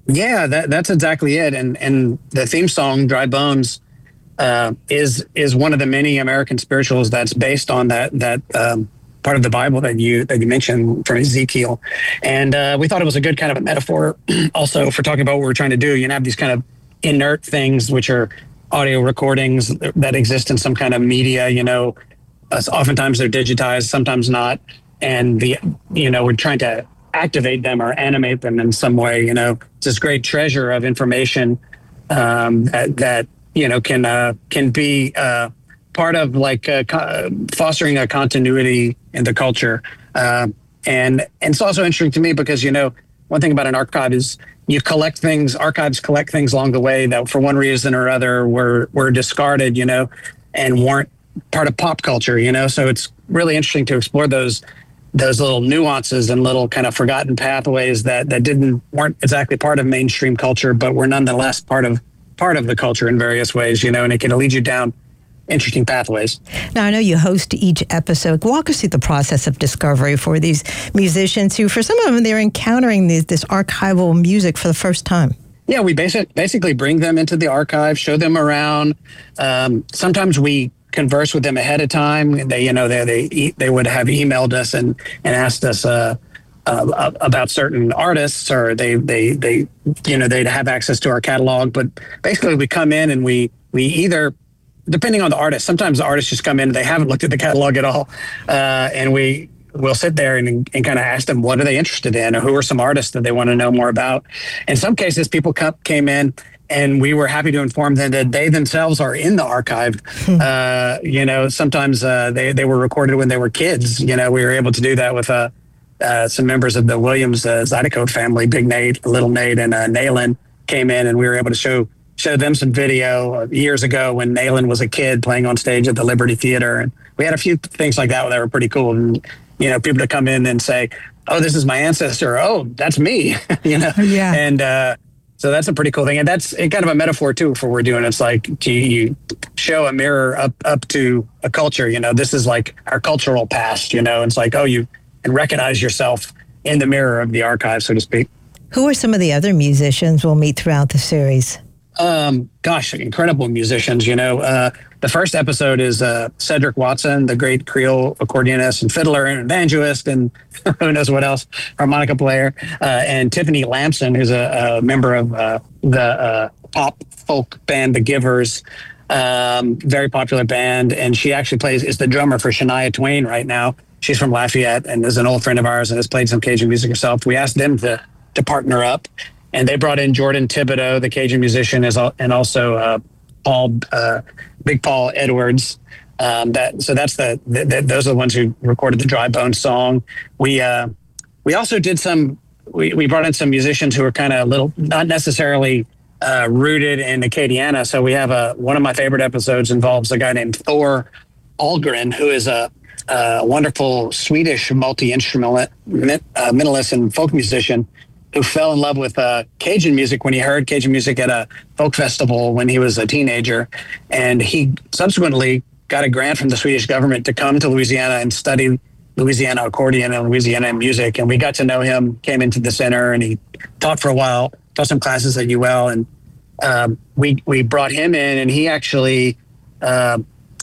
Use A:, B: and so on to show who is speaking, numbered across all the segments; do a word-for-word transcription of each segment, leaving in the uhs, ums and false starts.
A: Yeah, that, that's exactly it. And and the theme song, Dry Bones, uh, is is one of the many American spirituals that's based on that that um, part of the Bible that you that you mentioned from Ezekiel. And uh, we thought it was a good kind of a metaphor also for talking about what we're trying to do. You know, have these kind of inert things, which are audio recordings that exist in some kind of media, you know, uh, oftentimes they're digitized, sometimes not. And the, you know, we're trying to activate them or animate them in some way. You know, it's this great treasure of information um, that, that, you know, can, uh, can be uh, part of like uh, co- fostering a continuity in the culture. Uh, and, and it's also interesting to me because, you know, one thing about an archive is you collect things, archives collect things along the way that for one reason or other were, were discarded, you know, and weren't part of pop culture, you know? So it's really interesting to explore those those little nuances and little kind of forgotten pathways that, that didn't weren't exactly part of mainstream culture, but were nonetheless part of part of the culture in various ways, you know, and it can lead you down interesting pathways.
B: Now, I know you host each episode. Walk us through the process of discovery for these musicians who, for some of them, they're encountering these, this archival music for the first time.
A: Yeah, we basic, basically bring them into the archive, show them around. Um, sometimes we converse with them ahead of time. They, you know, they they they would have emailed us and and asked us uh, uh, about certain artists, or they they they you know they'd have access to our catalog. But basically, we come in and we we either, depending on the artist, sometimes the artists just come in and they haven't looked at the catalog at all, uh, and we we'll sit there and, and kind of ask them what are they interested in, or who are some artists that they want to know more about. In some cases, people come, came in. And we were happy to inform them that they themselves are in the archive. uh, you know, sometimes uh, they, they were recorded when they were kids. You know, we were able to do that with uh, uh, some members of the Williams uh, Zydeco family. Big Nate, Little Nate, and uh, Nayland came in, and we were able to show show them some video years ago when Nayland was a kid playing on stage at the Liberty Theater. And we had a few things like that that were pretty cool. And, you know, people to come in and say, oh, this is my ancestor. Oh, that's me. you know,
B: yeah.
A: And, uh, so that's a pretty cool thing. And that's kind of a metaphor, too, for what we're doing. It's like you, you show a mirror up up to a culture. You know, this is like our cultural past, you know. It's like, oh, you can recognize yourself in the mirror of the archive, so to speak.
B: Who are some of the other musicians we'll meet throughout the series?
A: Um, gosh, incredible musicians, you know. Uh, the first episode is uh, Cedric Watson, the great Creole accordionist and fiddler and evangelist and who knows what else, harmonica player, uh, and Tiffany Lamson, who's a, a member of uh, the uh, pop folk band The Givers, um, very popular band, and she actually plays is the drummer for Shania Twain right now. She's from Lafayette and is an old friend of ours and has played some Cajun music herself. We asked them to to partner up. And they brought in Jordan Thibodeau, the Cajun musician, as and also uh, Paul, uh, Big Paul Edwards. Um, that so that's the, the, the those are the ones who recorded the Dry Bones song. We uh, we also did some. We, we brought in some musicians who are kind of a little not necessarily uh, rooted in Acadiana. So we have a one of my favorite episodes involves a guy named Thor Algren, who is a, a wonderful Swedish multi-instrumentalist uh, and folk musician, who fell in love with uh, Cajun music when he heard Cajun music at a folk festival when he was a teenager. And he subsequently got a grant from the Swedish government to come to Louisiana and study Louisiana accordion and Louisiana music. And we got to know him, came into the center, and he taught for a while, taught some classes at U L. And um, we, we brought him in, and he actually uh,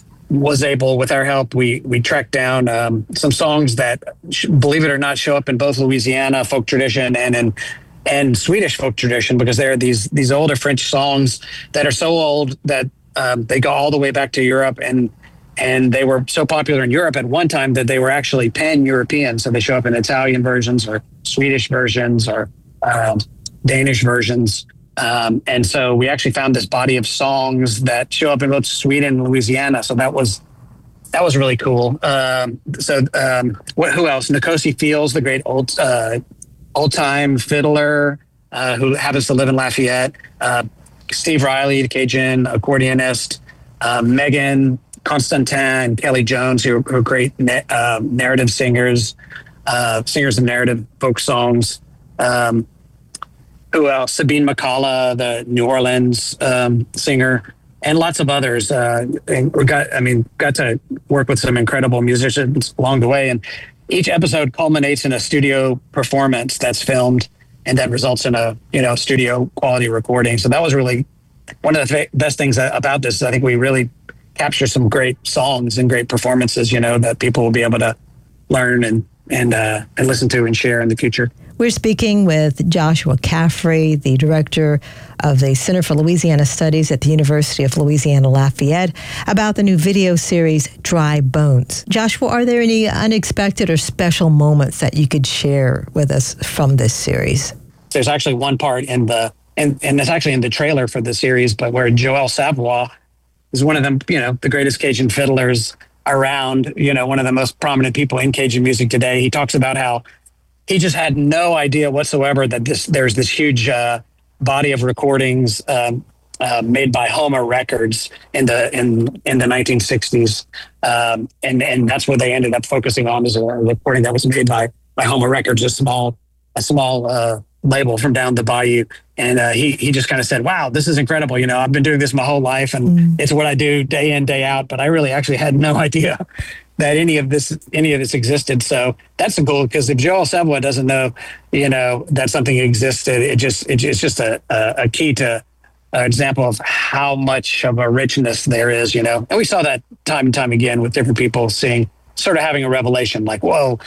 A: was able, with our help, we we tracked down um, some songs that, believe it or not, show up in both Louisiana folk tradition and in and Swedish folk tradition, because there are these these older French songs that are so old that um, they go all the way back to Europe, and and they were so popular in Europe at one time that they were actually pan-European. So they show up in Italian versions or Swedish versions or um, Danish versions. Um, and so we actually found this body of songs that show up in both Sweden and Louisiana. So that was that was really cool. Um, so um, what, who else? Nkosi Fields, the great old uh, old time fiddler uh, who happens to live in Lafayette. Uh, Steve Riley, the Cajun accordionist. Uh, Megan Constantin and Kelly Jones, who are, who are great na- uh, narrative singers, uh, singers of narrative folk songs. Um, Who else? Sabine McCullough, the New Orleans um, singer, and lots of others. Uh, and we got, I mean, got to work with some incredible musicians along the way. And each episode culminates in a studio performance that's filmed. and that results in a, you know, studio quality recording. So that was really one of the th- best things about this. I think we really capture some great songs and great performances, you know, that people will be able to learn and and uh, and listen to and share in the future.
B: We're speaking with Joshua Caffrey, the director of the Center for Louisiana Studies at the University of Louisiana Lafayette, about the new video series, Dry Bones. Joshua, are there any unexpected or special moments that you could share with us from this series?
A: There's actually one part in the, and, and it's actually in the trailer for the series, but where Joel Savoy is one of them, you know, the greatest Cajun fiddlers around, you know, one of the most prominent people in Cajun music today. He talks about how he just had no idea whatsoever that this there's this huge uh, body of recordings um, uh, made by Homer Records in the in in the nineteen sixties, um, and and that's what they ended up focusing on, is a recording that was made by by Homer Records, a small a small uh, label from down the bayou. And uh, he he just kind of said, "Wow, this is incredible. You know, I've been doing this my whole life, and mm. it's what I do day in, day out. But I really actually had no idea that any of this any of this existed." So that's cool, because if Joel Savoy doesn't know, you know, that something existed, it just it, it's just a, a, a key to an example of how much of a richness there is, you know. And we saw that time and time again with different people seeing, sort of having a revelation, like, whoa,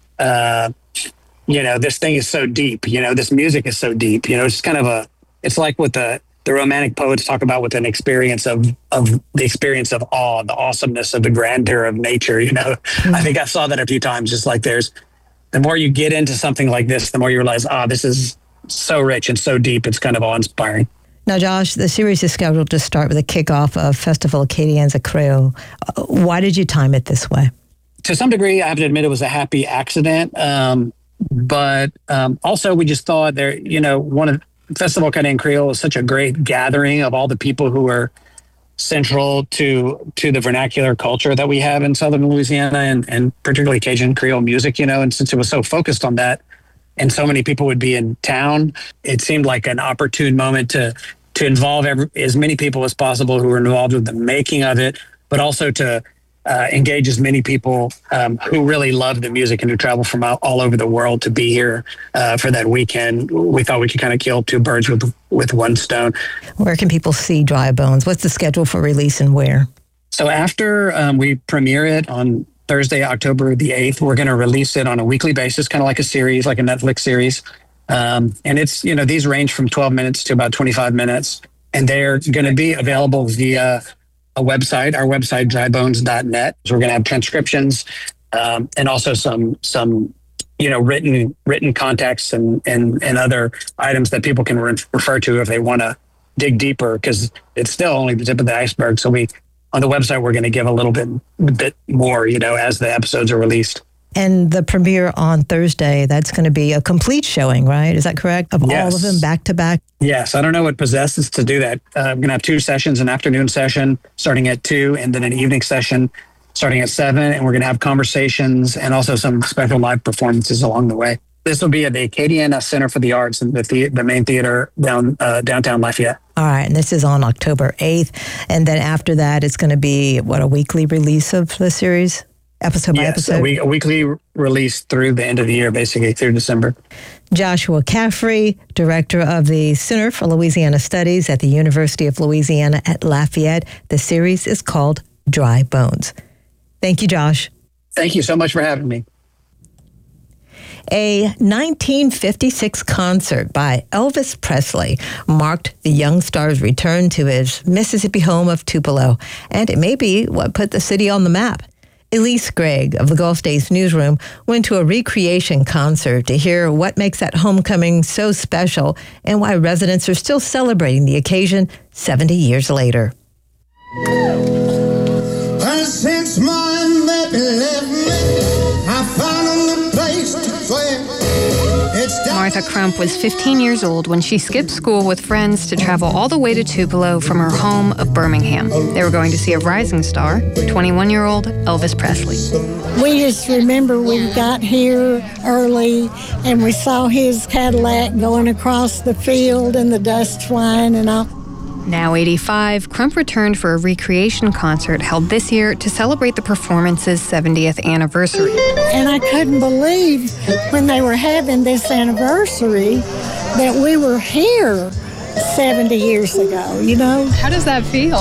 A: uh, you know, this thing is so deep, you know, this music is so deep, you know, it's kind of a, it's like what the, the Romantic poets talk about, with an experience of, of the experience of awe, the awesomeness of the grandeur of nature, you know. Mm-hmm. I think I saw that a few times, just like there's, the more you get into something like this, the more you realize, ah, oh, this is so rich and so deep, it's kind of awe-inspiring.
B: Now, Josh, the series is scheduled to start with a kickoff of Festival Acadiens Creole. Uh, why did you time it this way?
A: To some degree, I have to admit it was a happy accident. Um, but um, also we just thought there, you know, one of Festival Acadiens Creole is such a great gathering of all the people who are central to to the vernacular culture that we have in Southern Louisiana, and, and particularly Cajun Creole music, you know. And since it was so focused on that, and so many people would be in town, it seemed like an opportune moment to to involve every, as many people as possible who were involved with the making of it, but also to uh, engage as many people um, who really love the music and who travel from all, all over the world to be here uh, for that weekend. We thought we could kind of kill two birds with with one stone.
B: Where can people see Dry Bones? What's the schedule for release and where?
A: So after um, we premiere it on Thursday, October the eighth, we're going to release it on a weekly basis, kind of like a series, like a Netflix series. Um, and it's, you know, these range from twelve minutes to about twenty-five minutes. And they're going to be available via a website, our website, dry bones dot net. So we're going to have transcriptions um, and also some, some, you know, written, written contexts and, and, and other items that people can re- refer to if they want to dig deeper, because it's still only the tip of the iceberg. So we, on the website, we're going to give a little bit, bit more, you know, as the episodes are released.
B: And the premiere on Thursday, that's going to be a complete showing, right? Is that correct? Of yes. all of them back to back?
A: Yes. I don't know what possesses to do that. Uh, I'm going to have two sessions, an afternoon session starting at two, and then an evening session starting at seven. And we're going to have conversations and also some special live performances along the way. This will be at the Acadiana Center for the Arts in the, the, the main theater down uh, downtown Lafayette.
B: All right. And this is on October eighth. And then after that, it's going to be, what, a weekly release of the series? Episode by
A: yes,
B: episode?
A: A, week, a weekly release through the end of the year, basically through December.
B: Joshua Caffrey, director of the Center for Louisiana Studies at the University of Louisiana at Lafayette. The series is called Dry Bones. Thank you, Josh.
A: Thank you so much for having me.
B: A nineteen fifty-six concert by Elvis Presley marked the young star's return to his Mississippi home of Tupelo, and it may be what put the city on the map. Elise Gregg of the Gulf States Newsroom went to a recreation concert to hear what makes that homecoming so special and why residents are still celebrating the occasion seventy years later.
C: Well, since my baby left me, I found a place to play.
D: Martha Crump was fifteen years old when she skipped school with friends to travel all the way to Tupelo from her home of Birmingham. They were going to see a rising star, twenty-one-year-old Elvis Presley.
E: We just remember we got here early and we saw his Cadillac going across the field and the dust flying and all.
D: Now eighty-five, Crump returned for a recreation concert held this year to celebrate the performance's seventieth anniversary.
E: And I couldn't believe when they were having this anniversary that we were here seventy years ago, you know?
D: How does that feel?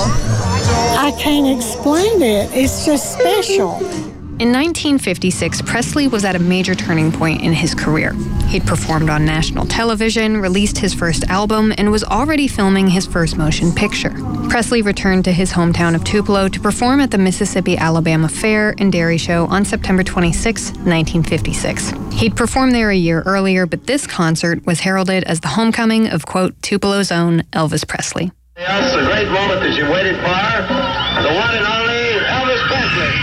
E: I can't explain it. It's just special.
D: In nineteen fifty-six, Presley was at a major turning point in his career. He'd performed on national television, released his first album, and was already filming his first motion picture. Presley returned to his hometown of Tupelo to perform at the Mississippi-Alabama Fair and Dairy Show on September twenty-sixth, nineteen fifty-six. He'd performed there a year earlier, but this concert was heralded as the homecoming of, quote, Tupelo's own Elvis Presley.
F: Yes, the great moment that you waited for, the one and only Elvis Presley.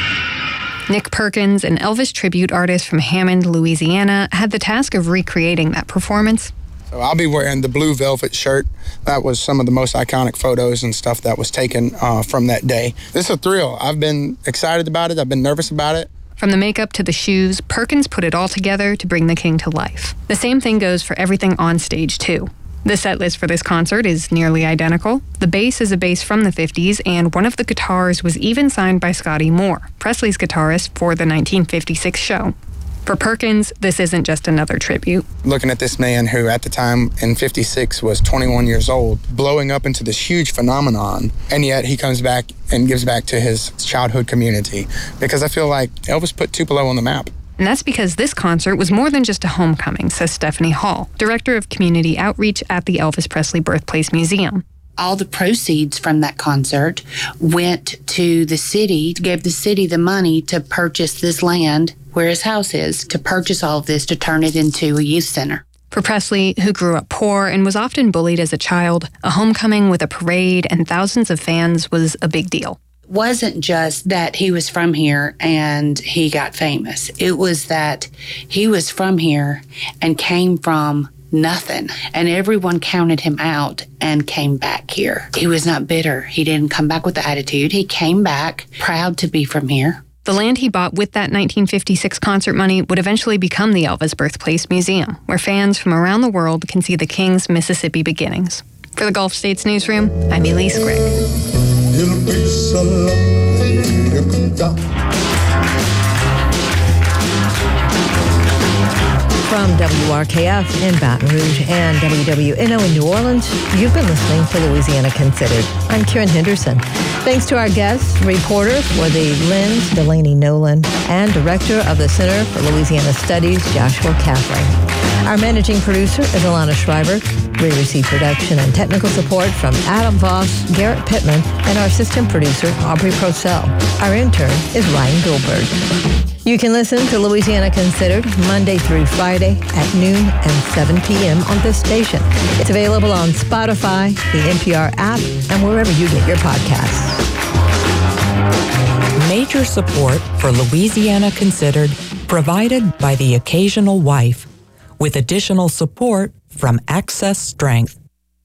D: Nick Perkins, an Elvis tribute artist from Hammond, Louisiana, had the task of recreating that performance.
G: So I'll be wearing the blue velvet shirt. That was some of the most iconic photos and stuff that was taken uh, from that day. This is a thrill. I've been excited about it. I've been nervous about it.
D: From the makeup to the shoes, Perkins put it all together to bring the king to life. The same thing goes for everything on stage, too. The set list for this concert is nearly identical. The bass is a bass from the fifties, and one of the guitars was even signed by Scotty Moore, Presley's guitarist for the nineteen fifty-six show. For Perkins, this isn't just another tribute.
G: Looking at this man who at the time in fifty-six was twenty-one years old, blowing up into this huge phenomenon, and yet he comes back and gives back to his childhood community, because I feel like Elvis put Tupelo on the map.
D: And that's because this concert was more than just a homecoming, says Stephanie Hall, Director of Community Outreach at the Elvis Presley Birthplace Museum.
H: All the proceeds from that concert went to the city, gave the city the money to purchase this land where his house is, to purchase all of this, to turn it into a youth center.
D: For Presley, who grew up poor and was often bullied as a child, a homecoming with a parade and thousands of fans was a big deal.
H: Wasn't just that he was from here and he got famous. It was that he was from here and came from nothing, and everyone counted him out and came back here. He was not bitter. He didn't come back with the attitude. He came back proud to be from here.
D: The land he bought with that nineteen fifty-six concert money would eventually become the Elvis Birthplace Museum, where fans from around the world can see the King's Mississippi beginnings. For the Gulf States Newsroom, I'm Elise Grigg.
C: It'll be so lonely you could die.
B: From W R K F in Baton Rouge and W W N O in New Orleans, you've been listening to Louisiana Considered. I'm Karen Henderson. Thanks to our guests, reporter for the Lens, Delaney Nolan, and director of the Center for Louisiana Studies, Joshua Kathleen. Our managing producer is Alana Schreiber. We receive production and technical support from Adam Voss, Garrett Pittman, and our assistant producer, Aubrey Procell. Our intern is Ryan Goldberg. You can listen to Louisiana Considered Monday through Friday at noon and seven p.m. on this station. It's available on Spotify, the N P R app, and wherever you get your podcasts.
I: Major support for Louisiana Considered provided by the Occasional Wife, with additional support from Access Strength.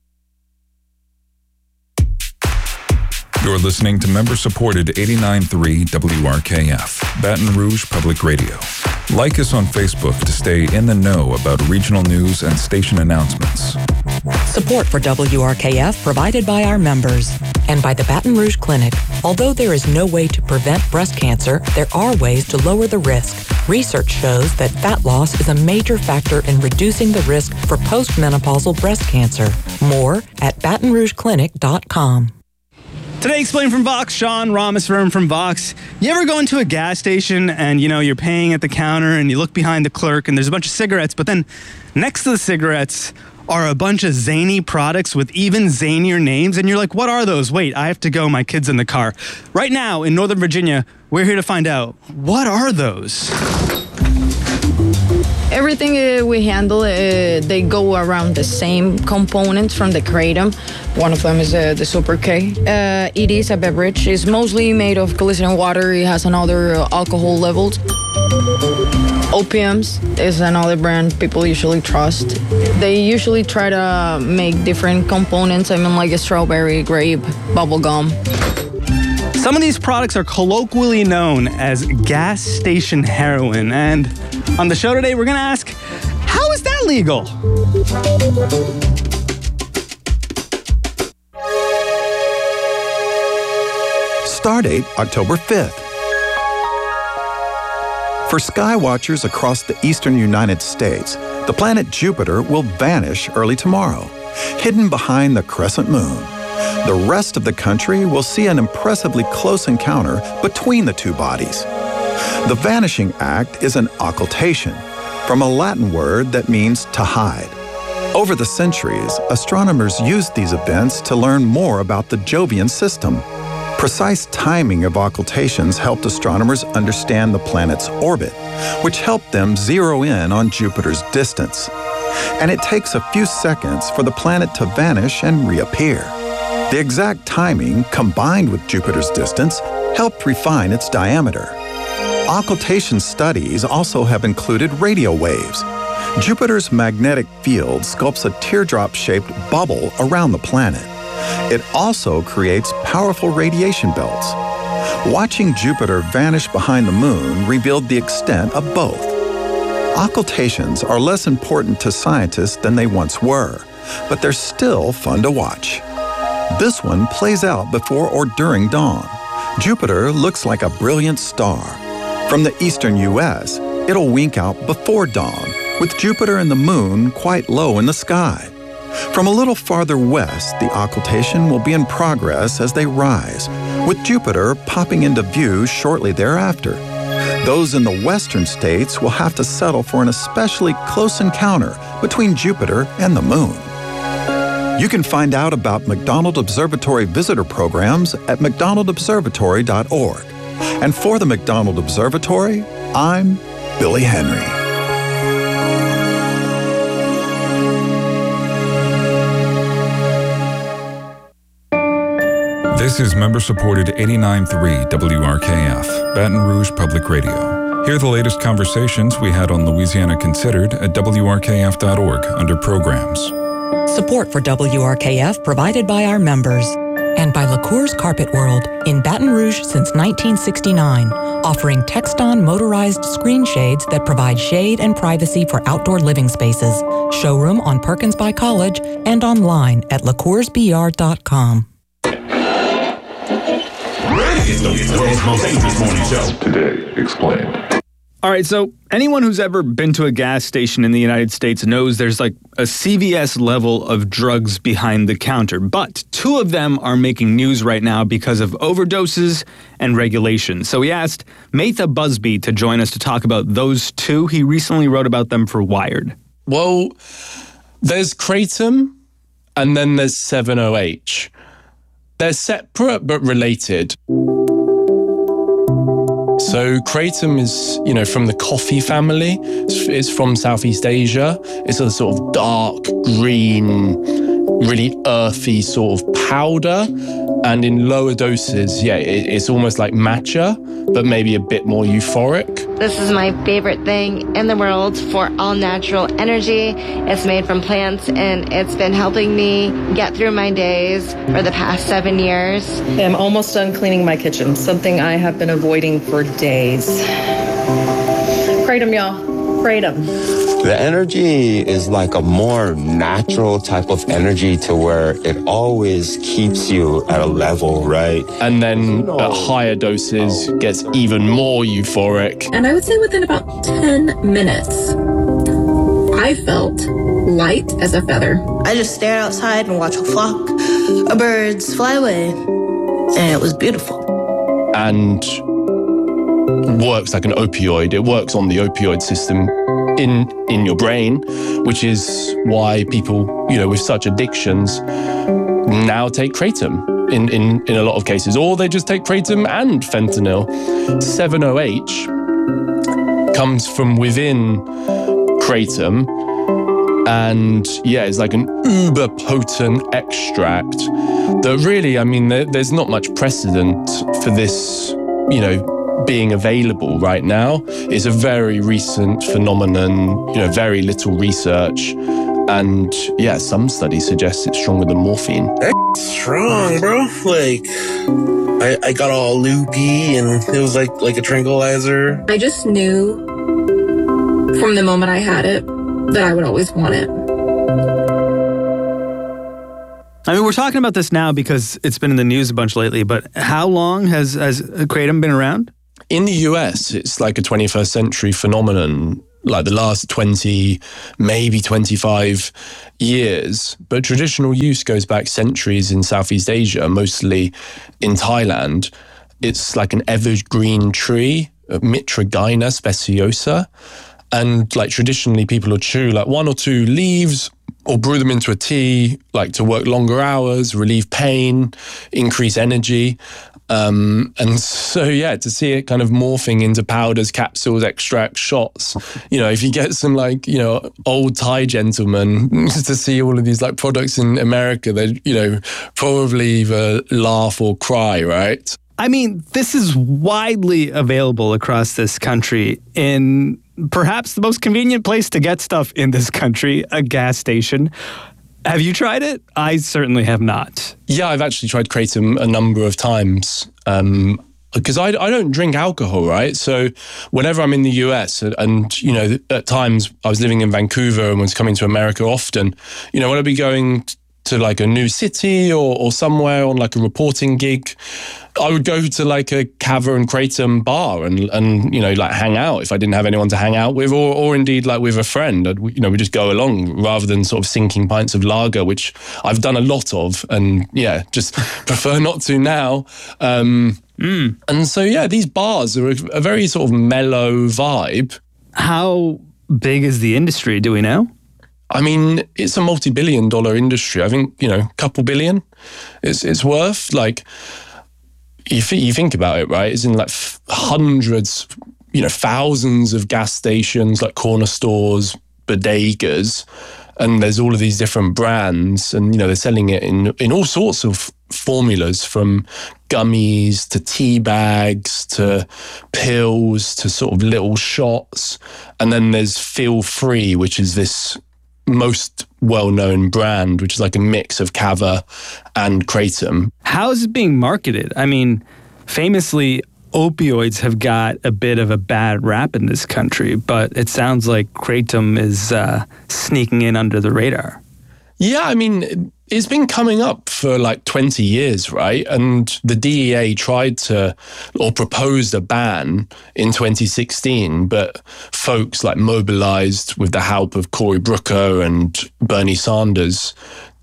J: You're listening to member-supported eighty-nine point three W R K F, Baton Rouge Public Radio. Like us on Facebook to stay in the know about regional news and station announcements.
I: Support for W R K F provided by our members and by the Baton Rouge Clinic. Although there is no way to prevent breast cancer, there are ways to lower the risk. Research shows that fat loss is a major factor in reducing the risk for postmenopausal breast cancer. More at baton rouge clinic dot com.
K: Today, Explain from Vox, Sean Ramaswamy from Vox. You ever go into a gas station and, you know, you're paying at the counter and you look behind the clerk and there's a bunch of cigarettes, but then next to the cigarettes are a bunch of zany products with even zanier names, and you're like, what are those? Wait, I have to go, my kid's in the car. Right now, in Northern Virginia, we're here to find out, what are those?
L: Everything uh, we handle, uh, they go around the same components from the kratom. One of them is uh, the Super K. Uh, it is a beverage. It's mostly made of glycerin water. It has another uh, alcohol levels. Opiums is another brand people usually trust. They usually try to make different components. I mean, like a strawberry, grape, bubble gum.
K: Some of these products are colloquially known as gas station heroin, and on the show today, we're going to ask, how is that legal?
M: Stardate October fifth. For skywatchers across the eastern United States, the planet Jupiter will vanish early tomorrow, hidden behind the crescent moon. The rest of the country will see an impressively close encounter between the two bodies. The vanishing act is an occultation, from a Latin word that means to hide. Over the centuries, astronomers used these events to learn more about the Jovian system. Precise timing of occultations helped astronomers understand the planet's orbit, which helped them zero in on Jupiter's distance. And it takes a few seconds for the planet to vanish and reappear. The exact timing, combined with Jupiter's distance, helped refine its diameter. Occultation studies also have included radio waves. Jupiter's magnetic field sculpts a teardrop-shaped bubble around the planet. It also creates powerful radiation belts. Watching Jupiter vanish behind the moon revealed the extent of both. Occultations are less important to scientists than they once were, but they're still fun to watch. This one plays out before or during dawn. Jupiter looks like a brilliant star. From the eastern U S, it'll wink out before dawn, with Jupiter and the moon quite low in the sky. From a little farther west, the occultation will be in progress as they rise, with Jupiter popping into view shortly thereafter. Those in the western states will have to settle for an especially close encounter between Jupiter and the moon. You can find out about McDonald Observatory visitor programs at mcdonald observatory dot org. And for the McDonald Observatory, I'm Billy Henry.
J: This is member-supported eighty-nine point three W R K F, Baton Rouge Public Radio. Hear the latest conversations we had on Louisiana Considered at W R K F dot org under Programs.
I: Support for W R K F provided by our members and by LaCour's Carpet World in Baton Rouge since nineteen sixty-nine, offering Texton motorized screen shades that provide shade and privacy for outdoor living spaces. Showroom on Perkins by College and online at lacours b r dot com.
N: It's the world's most dangerous morning show. Today, explained.
K: All right, so anyone who's ever been to a gas station in the United States knows there's like a C V S level of drugs behind the counter. But two of them are making news right now because of overdoses and regulations. So we asked Maytha Busby to join us to talk about those two. He recently wrote about them for Wired.
O: Well, there's Kratom and then there's seven O H. They're separate but related. So Kratom is, you know, from the coffee family. It's, it's from Southeast Asia. It's a sort of dark green, really earthy sort of powder. And in lower doses, yeah, it, it's almost like matcha, but maybe a bit more euphoric.
P: This is my favorite thing in the world for all natural energy. It's made from plants, and it's been helping me get through my days for the past seven years.
Q: I'm almost done cleaning my kitchen, something I have been avoiding for days. Kratom, y'all. Kratom.
R: The energy is like a more natural type of energy to where it always keeps you at a level, right?
O: And then at higher doses gets even more euphoric.
S: And I would say within about ten minutes, I felt light as a feather.
T: I just stared outside and watched a flock of birds fly away, and it was beautiful.
O: And works like an opioid. It works on the opioid system in in your brain, which is why people, you know, with such addictions now take Kratom in, in, in a lot of cases, or they just take Kratom and fentanyl. seven O H comes from within Kratom, and yeah, it's like an uber potent extract that really, I mean, there, there's not much precedent for this, you know, being available right now. It's a very recent phenomenon, you know, very little research. And yeah, some studies suggest it's stronger than morphine.
U: That's strong, bro. Like, I, I got all loopy and it was like, like a tranquilizer.
S: I just knew from the moment I had it that I would always want it.
K: I mean, we're talking about this now because it's been in the news a bunch lately, but how long has, has Kratom been around?
O: In the U S, it's like a twenty-first century phenomenon, like the last twenty, maybe twenty-five years. But traditional use goes back centuries in Southeast Asia, mostly in Thailand. It's like an evergreen tree, Mitragyna speciosa. And like traditionally people will chew like one or two leaves or brew them into a tea, like to work longer hours, relieve pain, increase energy. Um, and so, yeah, to see it kind of morphing into powders, capsules, extracts, shots, you know, if you get some like, you know, old Thai gentlemen to see all of these like products in America, they, you know, probably either laugh or cry, right?
K: I mean, this is widely available across this country in perhaps the most convenient place to get stuff in this country, a gas station. Have you tried it? I certainly have not.
O: Yeah, I've actually tried Kratom a number of times. Um, because I, I don't drink alcohol, right? So whenever I'm in the U S and, and, you know, at times I was living in Vancouver and was coming to America often, you know, when I'd be going to like a new city or, or somewhere on like a reporting gig, I would go to like a Kava and Kratom bar and, and, you know, like hang out if I didn't have anyone to hang out with, or, or indeed like with a friend. I'd, you know, we just go along rather than sort of sinking pints of lager, which I've done a lot of and yeah, just prefer not to now. Um, mm. And so, yeah, these bars are a, a very sort of mellow vibe.
K: How big is the industry? Do we know?
O: I mean, it's a multi-billion dollar industry. I think, you know, a couple billion it's, it's worth. Like, you, th- you think about it, right? It's in like f- hundreds, you know, thousands of gas stations, like corner stores, bodegas, and there's all of these different brands, and, you know, they're selling it in, in all sorts of formulas, from gummies to tea bags to pills to sort of little shots. And then there's Feel Free, which is this most well-known brand, which is like a mix of Kava and Kratom.
K: How is it being marketed? I mean, famously, opioids have got a bit of a bad rap in this country, but it sounds like Kratom is uh, sneaking in under the radar.
O: Yeah, I mean, it's been coming up for like twenty years, right? And the D E A tried to, or proposed a ban in twenty sixteen, but folks like mobilized with the help of Cory Booker and Bernie Sanders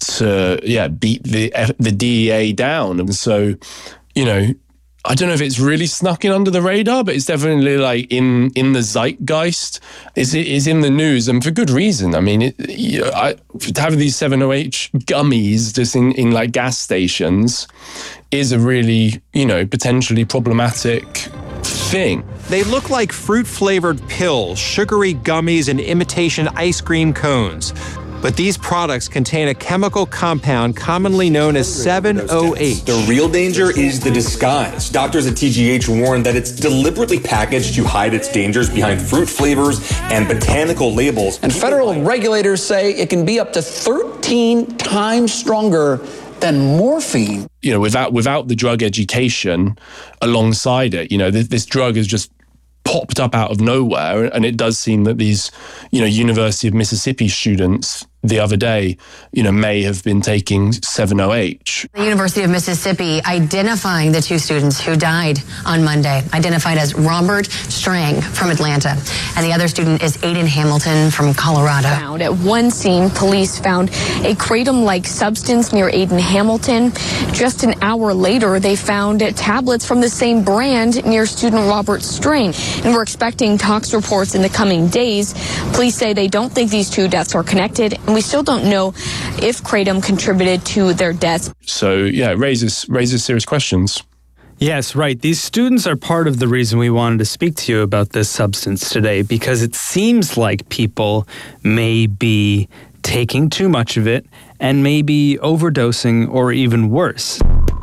O: to, yeah, beat the the D E A down. And so, you know, I don't know if it's really snuck in under the radar, but it's definitely like in, in the zeitgeist. It's, it's in the news, and for good reason. I mean, it, you know, I, to have these seven oh H gummies just in, in like gas stations is a really, you know, potentially problematic thing.
A: They look like fruit-flavored pills, sugary gummies, and imitation ice cream cones. But these products contain a chemical compound commonly known as seven oh H.
V: The real danger is the disguise. Doctors at T G H warn that it's deliberately packaged to hide its dangers behind fruit flavors and botanical labels.
W: And federal regulators say it can be up to thirteen times stronger than morphine.
O: You know, without without the drug education alongside it, you know, this, this drug is just popped up out of nowhere. And it does seem that these, you know, University of Mississippi students the other day, you know, may have been taking seven oh H.
X: The University of Mississippi identifying the two students who died on Monday, identified as Robert Strang from Atlanta, and the other student is Aiden Hamilton from Colorado.
Y: At one scene, police found a kratom-like substance near Aiden Hamilton. Just an hour later, they found tablets from the same brand near student Robert Strang, and we're expecting tox reports in the coming days. Police say they don't think these two deaths are connected, and we still don't know if kratom contributed to their deaths.
O: So, yeah, it raises, raises serious questions.
K: Yes, right. These students are part of the reason we wanted to speak to you about this substance today, because it seems like people may be taking too much of it and maybe overdosing or even worse.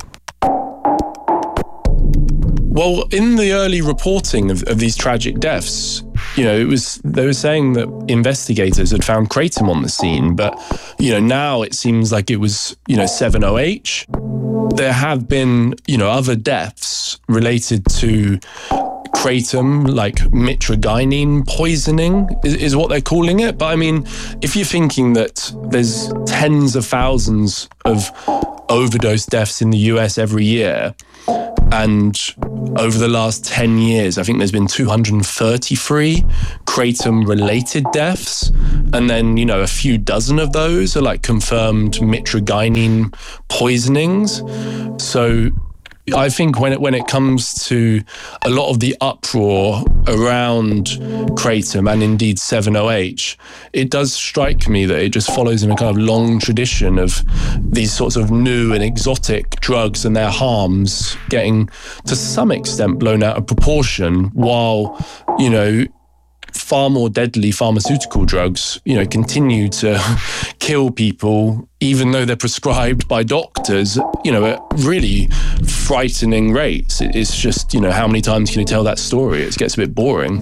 O: Well, in the early reporting of, of these tragic deaths, you know, it was they were saying that investigators had found kratom on the scene, but, you know, now it seems like it was, you know, seven oh H. There have been, you know, other deaths related to kratom, like mitragynine poisoning is, is what they're calling it. But I mean, if you're thinking that there's tens of thousands of overdose deaths in the U S every year, and over the last ten years, I think there's been two hundred thirty-three kratom-related deaths. And then, you know, a few dozen of those are like confirmed mitragynine poisonings. So I think when it when it comes to a lot of the uproar around kratom and indeed seven O H, it does strike me that it just follows in a kind of long tradition of these sorts of new and exotic drugs and their harms getting to some extent blown out of proportion, while, you know, far more deadly pharmaceutical drugs, you know, continue to kill people, even though they're prescribed by doctors, you know, at really frightening rates. It's just, you know, how many times can you tell that story? It gets a bit boring.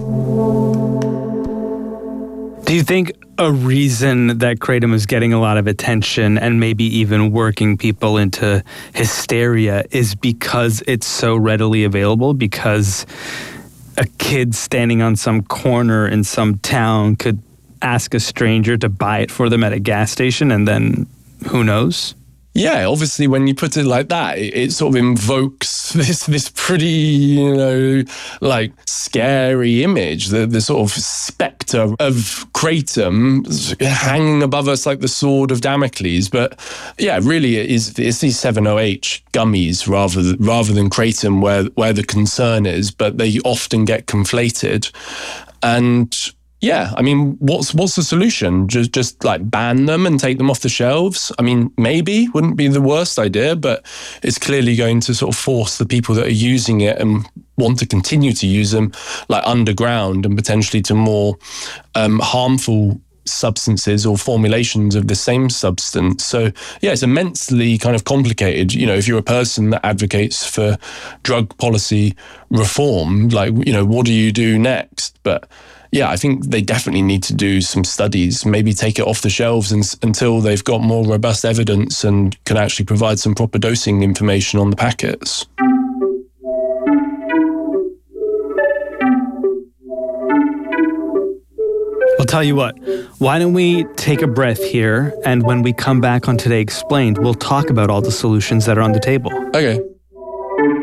K: Do you think a reason that kratom is getting a lot of attention and maybe even working people into hysteria is because it's so readily available? Because a kid standing on some corner in some town could ask a stranger to buy it for them at a gas station, and then who knows?
O: Yeah, obviously, when you put it like that, it, it sort of invokes this this pretty, you know, like scary image, the the sort of spectre of kratom hanging above us like the sword of Damocles. But yeah, really, it is it's these seven O H gummies rather than, rather than kratom where where the concern is, but they often get conflated. And yeah, I mean, what's what's the solution? Just just like ban them and take them off the shelves? I mean, maybe wouldn't be the worst idea, but it's clearly going to sort of force the people that are using it and want to continue to use them like underground and potentially to more um, harmful substances or formulations of the same substance. So yeah, it's immensely kind of complicated. You know, if you're a person that advocates for drug policy reform, like, you know, what do you do next? But yeah, I think they definitely need to do some studies, maybe take it off the shelves and, until they've got more robust evidence and can actually provide some proper dosing information on the packets.
K: I'll tell you what, why don't we take a breath here, and when we come back on Today Explained, we'll talk about all the solutions that are on the table.
O: Okay.